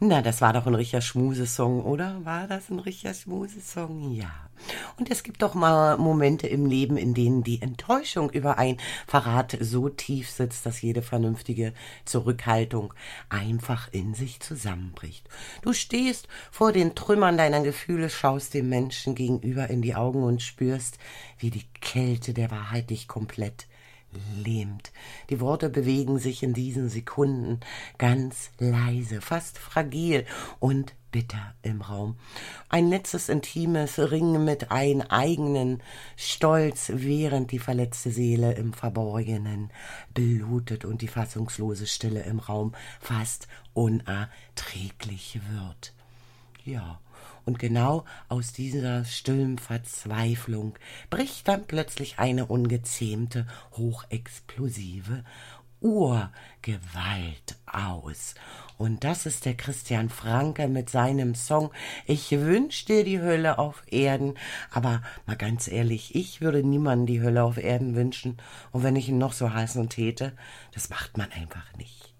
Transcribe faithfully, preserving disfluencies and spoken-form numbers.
Na, das war doch ein richtiger Schmusesong, oder? War das ein richtiger Schmusesong? Ja. Und es gibt doch mal Momente im Leben, in denen die Enttäuschung über ein Verrat so tief sitzt, dass jede vernünftige Zurückhaltung einfach in sich zusammenbricht. Du stehst vor den Trümmern deiner Gefühle, schaust dem Menschen gegenüber in die Augen und spürst, wie die Kälte der Wahrheit dich komplett lähmt. Die Worte bewegen sich in diesen Sekunden ganz leise, fast fragil und bitter im Raum. Ein letztes intimes Ringen mit einem eigenen Stolz, während die verletzte Seele im Verborgenen blutet und die fassungslose Stille im Raum fast unerträglich wird. Ja, und genau aus dieser stillen Verzweiflung bricht dann plötzlich eine ungezähmte, hochexplosive Urgewalt aus. Und das ist der Christian Franke mit seinem Song Ich wünsch dir die Hölle auf Erden. Aber mal ganz ehrlich, ich würde niemandem die Hölle auf Erden wünschen. Und wenn ich ihn noch so heißen täte, das macht man einfach nicht.